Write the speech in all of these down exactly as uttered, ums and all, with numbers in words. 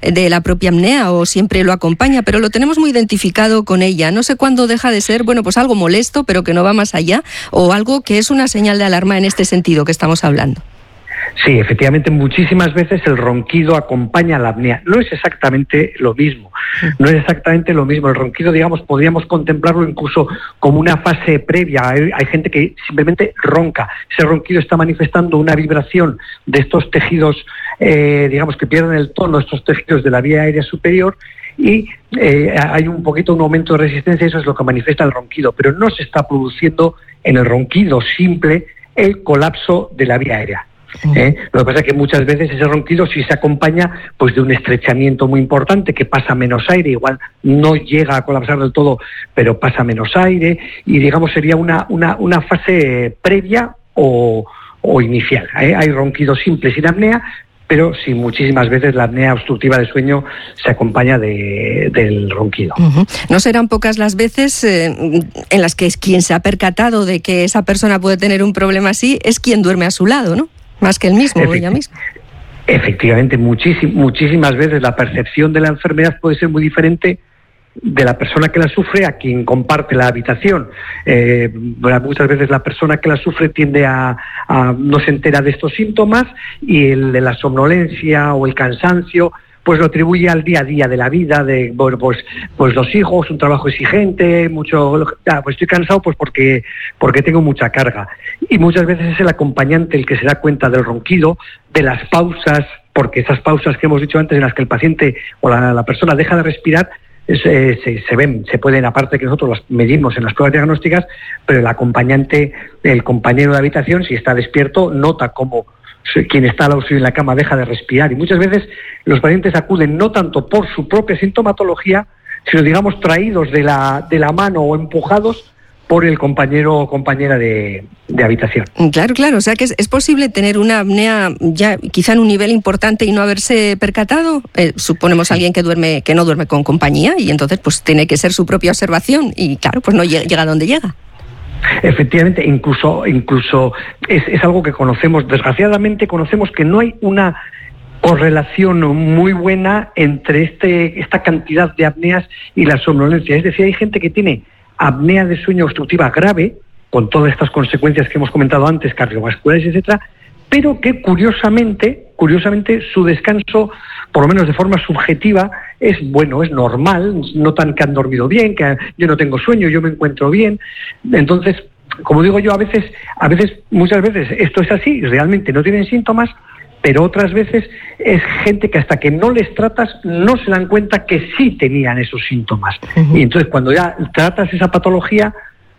de la propia apnea o siempre lo acompaña, pero lo tenemos muy identificado con ella. No sé cuándo deja de ser, bueno, pues algo molesto, pero que no va más allá, o algo que es una señal de alarma en este sentido que estamos hablando. Sí, efectivamente, muchísimas veces el ronquido acompaña a la apnea. No es exactamente lo mismo, no es exactamente lo mismo. El ronquido, digamos, podríamos contemplarlo incluso como una fase previa. Hay, hay gente que simplemente ronca. Ese ronquido está manifestando una vibración de estos tejidos, eh, digamos, que pierden el tono, estos tejidos de la vía aérea superior, y eh, hay un poquito un aumento de resistencia, eso es lo que manifiesta el ronquido, pero no se está produciendo en el ronquido simple el colapso de la vía aérea. ¿Eh? Lo que pasa es que muchas veces ese ronquido sí se acompaña pues de un estrechamiento muy importante, que pasa menos aire, igual no llega a colapsar del todo, pero pasa menos aire, y digamos sería una, una, una fase previa o, o inicial. ¿Eh? Hay ronquidos simples sin apnea, pero sí, muchísimas veces la apnea obstructiva del sueño se acompaña de, del ronquido. Uh-huh. No serán pocas las veces eh, en las que quien se ha percatado de que esa persona puede tener un problema así es quien duerme a su lado, ¿no? Más que él mismo o ella misma. Efectivamente, muchísim, muchísimas veces la percepción de la enfermedad puede ser muy diferente de la persona que la sufre a quien comparte la habitación. Eh, muchas veces la persona que la sufre tiende a, a no se entera de estos síntomas, y el de la somnolencia o el cansancio pues lo atribuye al día a día de la vida, de bueno, pues pues los hijos, un trabajo exigente, mucho, ah, pues estoy cansado pues porque porque tengo mucha carga. Y muchas veces es el acompañante el que se da cuenta del ronquido, de las pausas, porque esas pausas que hemos dicho antes en las que el paciente o la, la persona deja de respirar, se, se, se ven, se pueden, aparte que nosotros las medimos en las pruebas diagnósticas, pero el acompañante, el compañero de habitación, si está despierto, nota cómo quien está al lado suyo en la cama deja de respirar, y muchas veces los pacientes acuden no tanto por su propia sintomatología, sino digamos traídos de la, de la mano o empujados por el compañero o compañera de, de habitación. Claro, claro, o sea que es, es posible tener una apnea ya quizá en un nivel importante y no haberse percatado. Eh, suponemos a alguien que duerme, que no duerme con compañía, y entonces pues tiene que ser su propia observación, y claro, pues no llega, llega a donde llega. Efectivamente, incluso incluso es, es algo que conocemos, desgraciadamente conocemos que no hay una correlación muy buena entre este esta cantidad de apneas y la somnolencia. Es decir, hay gente que tiene apnea de sueño obstructiva grave, con todas estas consecuencias que hemos comentado antes, cardiovasculares, etcétera, pero que curiosamente, curiosamente su descanso, por lo menos de forma subjetiva, es bueno, es normal, notan que han dormido bien, que yo no tengo sueño, yo me encuentro bien. Entonces, como digo yo, a veces, a veces, muchas veces esto es así, realmente no tienen síntomas, pero otras veces es gente que hasta que no les tratas no se dan cuenta que sí tenían esos síntomas. Uh-huh. Y entonces cuando ya tratas esa patología,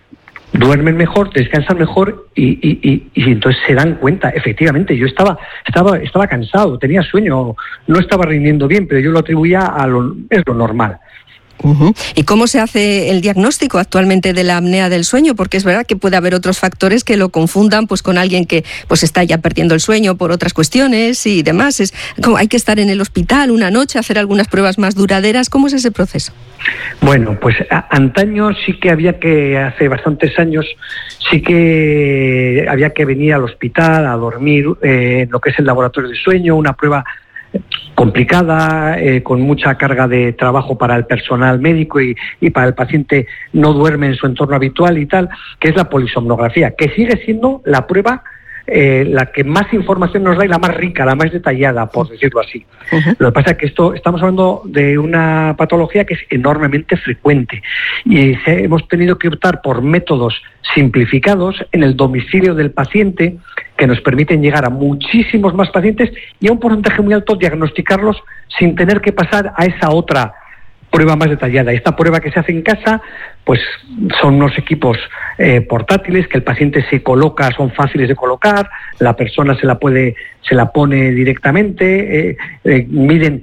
duermen mejor, descansan mejor, y, y, y, y entonces se dan cuenta, efectivamente, yo estaba, estaba, estaba cansado, tenía sueño, no estaba rindiendo bien, pero yo lo atribuía a lo, es lo normal. Uh-huh. ¿Y cómo se hace el diagnóstico actualmente de la apnea del sueño? Porque es verdad que puede haber otros factores que lo confundan pues con alguien que pues está ya perdiendo el sueño por otras cuestiones y demás. Es como hay que estar en el hospital una noche, hacer algunas pruebas más duraderas. ¿Cómo es ese proceso? Bueno, pues a, antaño sí que había que, hace bastantes años, sí que había que venir al hospital a dormir eh, en lo que es el laboratorio de sueño, una prueba complicada, eh, con mucha carga de trabajo para el personal médico y, y para el paciente no duerme en su entorno habitual y tal, que es la polisomnografía, que sigue siendo la prueba eh, la que más información nos da y la más rica, la más detallada, por decirlo así. Uh-huh. Lo que pasa es que esto estamos hablando de una patología que es enormemente frecuente y se, hemos tenido que optar por métodos simplificados en el domicilio del paciente que nos permiten llegar a muchísimos más pacientes y a un porcentaje muy alto diagnosticarlos sin tener que pasar a esa otra prueba más detallada. Esta prueba que se hace en casa, pues son unos equipos eh, portátiles que el paciente se coloca, son fáciles de colocar, la persona se la puede, se la pone directamente, eh, eh, miden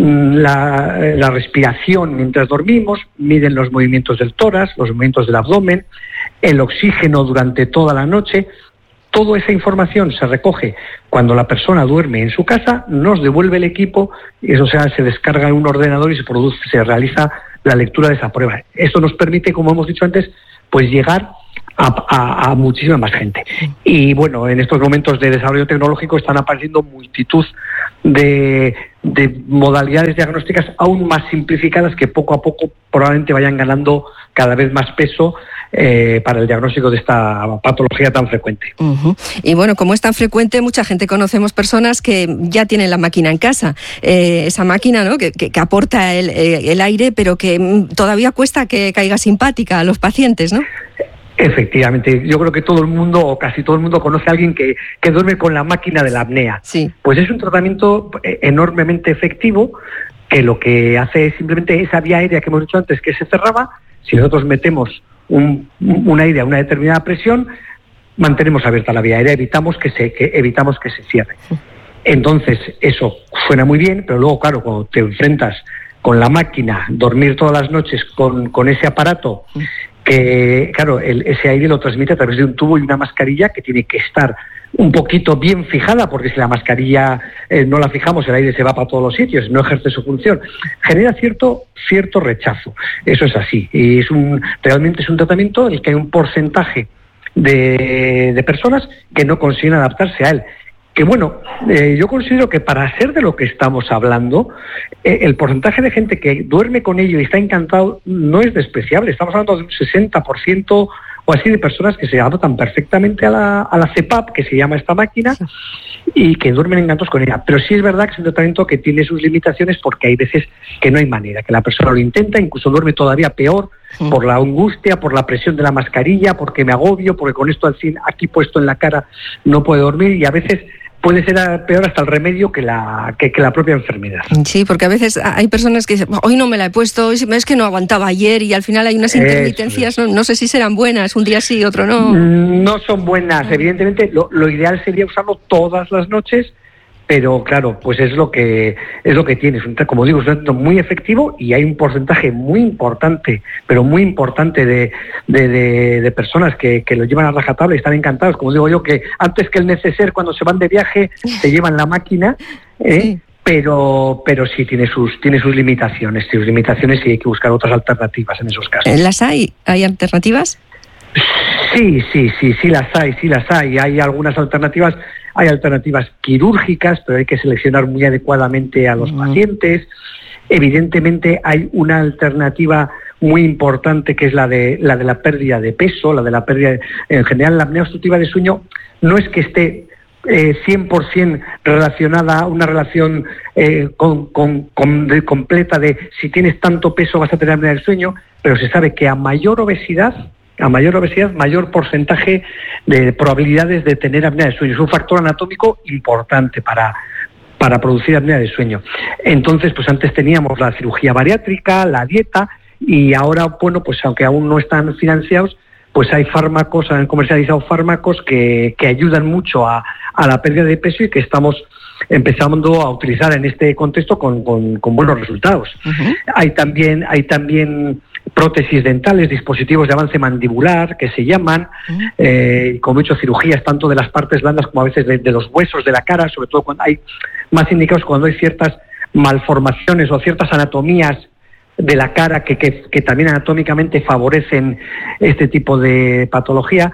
la, la respiración mientras dormimos, miden los movimientos del tórax, los movimientos del abdomen, el oxígeno durante toda la noche. Toda esa información se recoge cuando la persona duerme en su casa, nos devuelve el equipo, y eso sea, se descarga en un ordenador y se produce, se realiza la lectura de esa prueba. Esto nos permite, como hemos dicho antes, pues llegar a, a, a muchísima más gente. Y bueno, en estos momentos de desarrollo tecnológico están apareciendo multitud de, de modalidades diagnósticas aún más simplificadas que poco a poco probablemente vayan ganando cada vez más peso eh, para el diagnóstico de esta patología tan frecuente. Uh-huh. Y bueno, como es tan frecuente, mucha gente conocemos personas que ya tienen la máquina en casa. Eh, esa máquina, ¿no?, que, que, que aporta el, el aire, pero que todavía cuesta que caiga simpática a los pacientes, ¿no? Efectivamente, yo creo que todo el mundo, o casi todo el mundo, conoce a alguien que, que duerme con la máquina de la apnea. Sí. Pues es un tratamiento enormemente efectivo, que lo que hace es simplemente esa vía aérea que hemos dicho antes, que se cerraba. Si nosotros metemos un, un aire a una determinada presión, mantenemos abierta la vía aérea, evitamos que se, que, evitamos que se cierre. Entonces, eso suena muy bien, pero luego, claro, cuando te enfrentas con la máquina, dormir todas las noches con, con ese aparato, que, claro, el, ese aire lo transmite a través de un tubo y una mascarilla que tiene que estar un poquito bien fijada, porque si la mascarilla eh, no la fijamos, el aire se va para todos los sitios, no ejerce su función. Genera cierto cierto rechazo. Eso es así. Y es un realmente es un tratamiento en el que hay un porcentaje de, de personas que no consiguen adaptarse a él. Que bueno, eh, yo considero que para ser de lo que estamos hablando, eh, el porcentaje de gente que duerme con ello y está encantado no es despreciable. Estamos hablando de un sesenta por ciento o así de personas que se adaptan perfectamente a la, a la C PAP, que se llama esta máquina, y que duermen encantados con ella. Pero sí es verdad que es un tratamiento que tiene sus limitaciones, porque hay veces que no hay manera, que la persona lo intenta, incluso duerme todavía peor por la angustia, por la presión de la mascarilla, porque me agobio, porque con esto al fin aquí puesto en la cara no puede dormir, y a veces puede ser peor hasta el remedio que la que, que la propia enfermedad. Sí, porque a veces hay personas que dicen, hoy no me la he puesto, hoy es que no aguantaba ayer, y al final hay unas intermitencias, no, no sé si serán buenas, un día sí, otro no. No son buenas, evidentemente lo, lo ideal sería usarlo todas las noches, pero claro, pues es lo que es lo que tiene, es un, como digo, es un tratamiento muy efectivo, y hay un porcentaje muy importante, pero muy importante de, de, de, de personas que, que lo llevan a rajatabla y están encantados. Como digo yo, que antes que el neceser, cuando se van de viaje, se llevan la máquina, ¿eh? Sí. Pero, pero sí tiene sus, tiene sus limitaciones, sus limitaciones y hay que buscar otras alternativas en esos casos. ¿Las hay? ¿Hay alternativas? Sí, sí, sí, sí las hay, sí las hay. Hay algunas alternativas. Hay alternativas quirúrgicas, pero hay que seleccionar muy adecuadamente a los uh-huh. pacientes. Evidentemente hay una alternativa muy importante, que es la de la de la pérdida de peso, la de la pérdida de, en general la apnea obstructiva de sueño no es que esté eh, cien por ciento relacionada, una relación eh, con, con, con, de, completa de si tienes tanto peso vas a tener apnea del sueño, pero se sabe que a mayor obesidad A mayor obesidad, mayor porcentaje de probabilidades de tener apnea de sueño. Es un factor anatómico importante para, para producir apnea de sueño. Entonces, pues antes teníamos la cirugía bariátrica, la dieta, y ahora, bueno, pues aunque aún no están financiados, pues hay fármacos, han comercializado fármacos que, que ayudan mucho a, a la pérdida de peso y que estamos empezando a utilizar en este contexto con, con, con buenos resultados. Uh-huh. Hay también, hay también prótesis dentales, dispositivos de avance mandibular, que se llaman, uh-huh. eh, como he dicho, cirugías tanto de las partes blandas como a veces de, de los huesos de la cara, sobre todo cuando hay más indicados cuando hay ciertas malformaciones o ciertas anatomías de la cara que, que, que también anatómicamente favorecen este tipo de patología.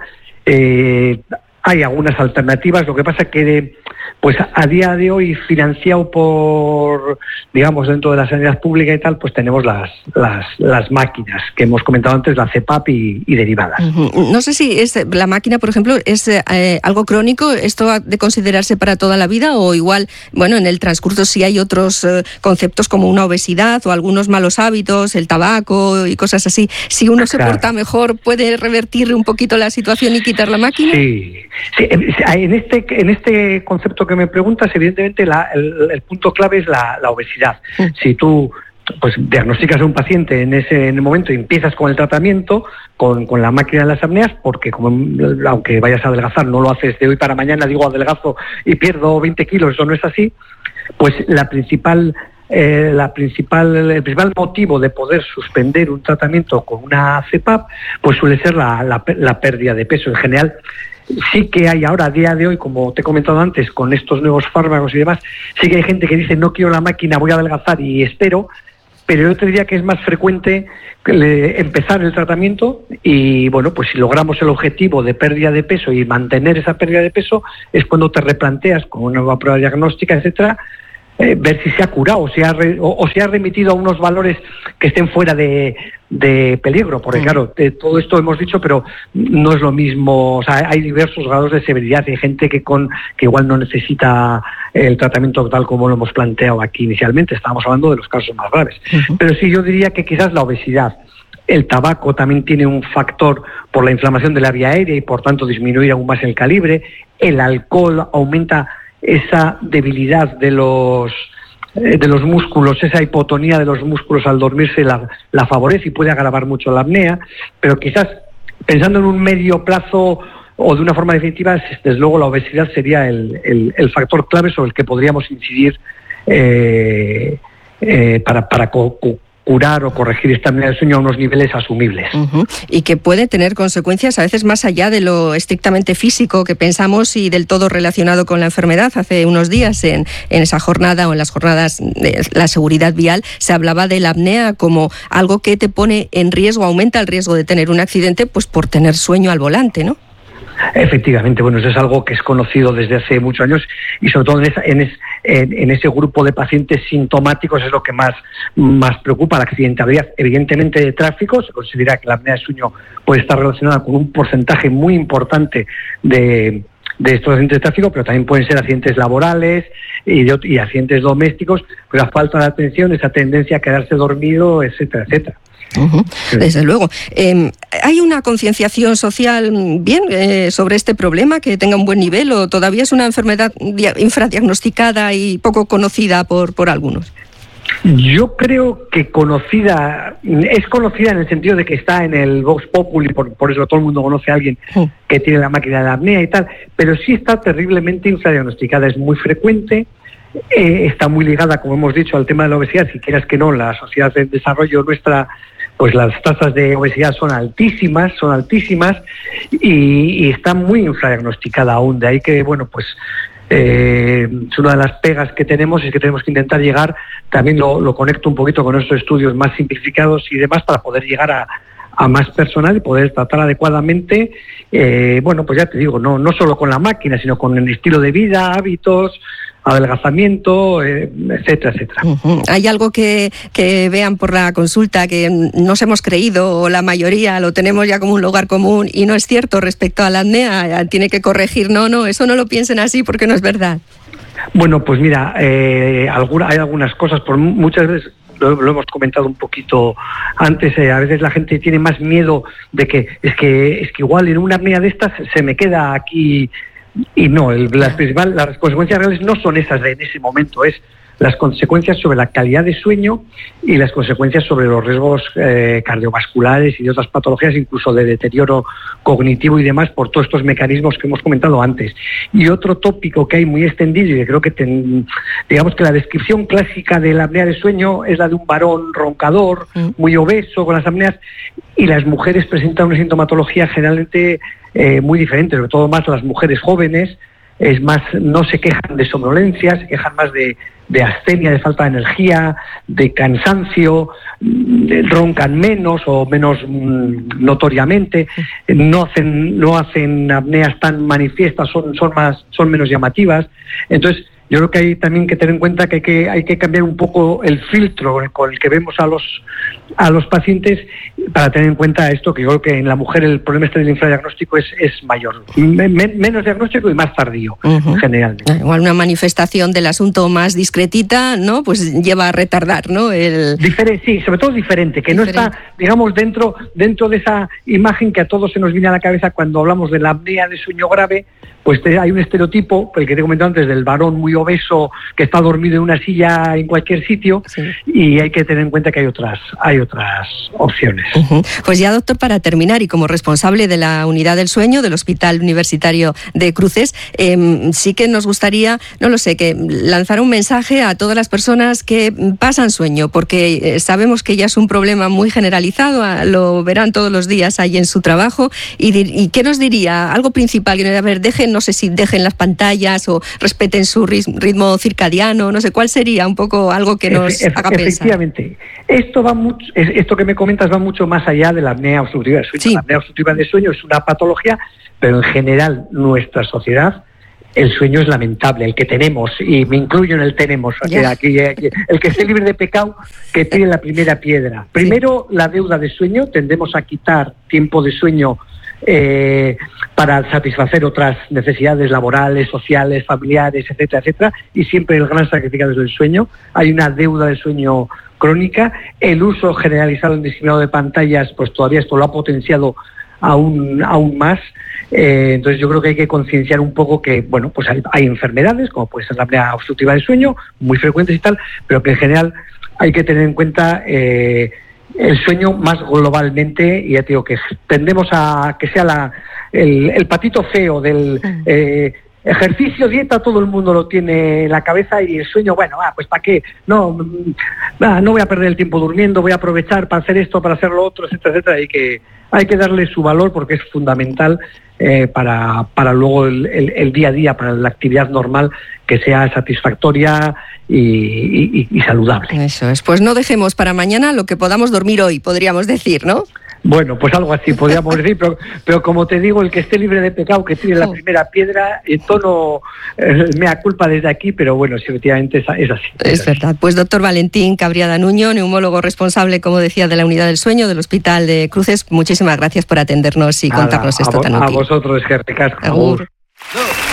Eh, hay algunas alternativas, lo que pasa que de, pues a día de hoy, financiado por, digamos, dentro de la sanidad pública y tal, pues tenemos las las, las máquinas que hemos comentado antes, la C PAP y, y derivadas. Uh-huh. No sé si es la máquina, por ejemplo, es eh, algo crónico, ¿esto ha de considerarse para toda la vida? O igual, bueno, en el transcurso sí hay otros eh, conceptos como una obesidad o algunos malos hábitos, el tabaco y cosas así. Si uno se claro. porta mejor, ¿puede revertir un poquito la situación y quitar la máquina? Sí. Sí, en este en este concepto que me preguntas, evidentemente la, el, el punto clave es la, la obesidad. Mm. Si tú pues diagnosticas a un paciente en ese en el momento y empiezas con el tratamiento, con, con la máquina de las apneas, porque como aunque vayas a adelgazar, no lo haces de hoy para mañana, digo adelgazo y pierdo veinte kilos, eso no es así, pues la principal... Eh, la principal, el principal motivo de poder suspender un tratamiento con una C PAP pues suele ser la, la, la pérdida de peso. En general sí que hay ahora a día de hoy, como te he comentado antes, con estos nuevos fármacos y demás, sí que hay gente que dice no quiero la máquina, voy a adelgazar y espero, pero yo te diría que es más frecuente empezar el tratamiento y bueno, pues si logramos el objetivo de pérdida de peso y mantener esa pérdida de peso es cuando te replanteas con una nueva prueba diagnóstica, etcétera, eh, ver si se ha curado o se ha, re, o, o se ha remitido a unos valores que estén fuera de, de peligro, porque claro, de todo esto hemos dicho, pero no es lo mismo, o sea, hay diversos grados de severidad, hay gente que con que igual no necesita el tratamiento tal como lo hemos planteado aquí inicialmente, estábamos hablando de los casos más graves, uh-huh. Pero sí, yo diría que quizás la obesidad, el tabaco también tiene un factor por la inflamación de la vía aérea y por tanto disminuir aún más el calibre, el alcohol aumenta esa debilidad de los eh, de los músculos, esa hipotonía de los músculos al dormirse la, la favorece y puede agravar mucho la apnea, pero quizás pensando en un medio plazo o de una forma definitiva, desde luego la obesidad sería el, el, el factor clave sobre el que podríamos incidir eh, eh, para, para co- co- curar o corregir esta apnea del sueño a unos niveles asumibles. Uh-huh. Y que puede tener consecuencias a veces más allá de lo estrictamente físico que pensamos y del todo relacionado con la enfermedad. Hace unos días en, en esa jornada o en las jornadas de la seguridad vial se hablaba de la apnea como algo que te pone en riesgo, aumenta el riesgo de tener un accidente pues por tener sueño al volante, ¿no? Efectivamente, bueno, eso es algo que es conocido desde hace muchos años y sobre todo en, esa, en, es, en, en ese grupo de pacientes sintomáticos es lo que más, más preocupa, la accidentalidad evidentemente de tráfico. Se considera que la apnea de sueño puede estar relacionada con un porcentaje muy importante de, de estos accidentes de tráfico, pero también pueden ser accidentes laborales y, de, y accidentes domésticos, pues la falta de atención, esa tendencia a quedarse dormido, etcétera, etcétera. Uh-huh. Sí. Desde luego. Eh, ¿Hay una concienciación social bien eh, sobre este problema que tenga un buen nivel o todavía es una enfermedad dia- infradiagnosticada y poco conocida por, por algunos? Yo creo que conocida, es conocida en el sentido de que está en el Vox Populi, por, por eso todo el mundo conoce a alguien uh. que tiene la máquina de la apnea y tal, pero sí está terriblemente infradiagnosticada, es muy frecuente. Eh, está muy ligada, como hemos dicho, al tema de la obesidad. Si quieras que no, la sociedad de desarrollo nuestra, pues las tasas de obesidad son altísimas, son altísimas y, y está muy infradiagnosticada aún. De ahí que, bueno, pues eh, es una de las pegas que tenemos, es que tenemos que intentar llegar, también lo, lo conecto un poquito con estos estudios más simplificados y demás, para poder llegar a a más personal y poder tratar adecuadamente, eh, bueno, pues ya te digo, no no solo con la máquina, sino con el estilo de vida, hábitos, adelgazamiento, eh, etcétera, etcétera. Uh-huh. ¿Hay algo que, que vean por la consulta que nos hemos creído o la mayoría lo tenemos ya como un lugar común y no es cierto respecto a la apnea? Tiene que corregir, no, no, eso no lo piensen así porque no es verdad. Bueno, pues mira, eh, alguna, hay algunas cosas, por muchas veces Lo, lo hemos comentado un poquito antes, eh, a veces la gente tiene más miedo de que es que es que igual en una apnea de estas se me queda aquí y no, el, las, principales, las consecuencias reales no son esas de en ese momento, es las consecuencias sobre la calidad de sueño y las consecuencias sobre los riesgos eh, cardiovasculares y de otras patologías, incluso de deterioro cognitivo y demás, por todos estos mecanismos que hemos comentado antes. Y otro tópico que hay muy extendido y que creo que ten, digamos que la descripción clásica de la apnea de sueño es la de un varón roncador, mm. muy obeso, con las apneas, y las mujeres presentan una sintomatología generalmente eh, muy diferente, sobre todo más las mujeres jóvenes. Es más, no se quejan de somnolencia, se quejan más de, de astenia, de falta de energía, de cansancio, de, roncan menos o menos mm, notoriamente, no hacen no hacen apneas tan manifiestas, son son más son menos llamativas. Entonces, yo creo que hay también que tener en cuenta que hay que hay que cambiar un poco el filtro con el que vemos a los a los pacientes para tener en cuenta esto, que yo creo que en la mujer el problema este del infradiagnóstico es, es mayor, Men, menos diagnóstico y más tardío, uh-huh. generalmente. Igual una manifestación del asunto más discretita, ¿no? Pues lleva a retardar, ¿no? El... Diferente, sí, sobre todo diferente, que diferente. No está, digamos, dentro dentro de esa imagen que a todos se nos viene a la cabeza cuando hablamos de la apnea de sueño grave. Pues te, hay un estereotipo, el que te he comentado antes, del varón muy obeso que está dormido en una silla en cualquier sitio, sí. Y hay que tener en cuenta que hay otras hay otras opciones. Uh-huh. Pues ya, doctor, para terminar, y como responsable de la unidad del sueño del Hospital Universitario de Cruces, eh, sí que nos gustaría, no lo sé, que lanzar un mensaje a todas las personas que pasan sueño, porque eh, sabemos que ya es un problema muy generalizado, a, lo verán todos los días ahí en su trabajo, y, y ¿qué nos diría? Algo principal, que a ver, dejen no sé si dejen las pantallas o respeten su ritmo circadiano, no sé, ¿cuál sería un poco algo que nos Efe, haga pensar? Efectivamente, esto va mucho, esto que me comentas va mucho más allá de la apnea obstructiva de sueño. Sí. La apnea obstructiva de sueño es una patología, pero en general nuestra sociedad el sueño es lamentable, el que tenemos, y me incluyo en el tenemos, o sea, aquí, aquí, el que esté libre de pecado, que tire la primera piedra. Primero, la deuda de sueño, tendemos a quitar tiempo de sueño Eh, para satisfacer otras necesidades laborales, sociales, familiares, etcétera, etcétera, y siempre el gran sacrificado es el sueño. Hay una deuda de sueño crónica. El uso generalizado indiscriminado de pantallas, pues todavía esto lo ha potenciado aún aún más. Eh, entonces yo creo que hay que concienciar un poco que, bueno, pues hay, hay enfermedades, como puede ser la apnea obstructiva del sueño, muy frecuentes y tal, pero que en general hay que tener en cuenta eh, el sueño más globalmente, y ya te digo que tendemos a que sea la, el, el patito feo del eh, ejercicio, dieta, todo el mundo lo tiene en la cabeza, y el sueño, bueno, ah, pues ¿para qué? No, ah, no voy a perder el tiempo durmiendo, voy a aprovechar para hacer esto, para hacer lo otro, etcétera, etcétera. Hay que, hay que darle su valor porque es fundamental eh, para, para luego el, el, el día a día, para la actividad normal, que sea satisfactoria y, y, y saludable. Eso es. Pues no dejemos para mañana lo que podamos dormir hoy, podríamos decir, ¿no? Bueno, pues algo así podríamos decir, pero, pero como te digo, el que esté libre de pecado, que tire la primera piedra, en tono eh, mea culpa desde aquí, pero bueno, sí, efectivamente es, es así. Es, es verdad. Así. Pues doctor Valentín Cabriada Nuño, neumólogo responsable, como decía, de la Unidad del Sueño del Hospital de Cruces, muchísimas gracias por atendernos y Nada, contarnos esto a, tan útil. A vosotros, que ricasco. Agur. Agur.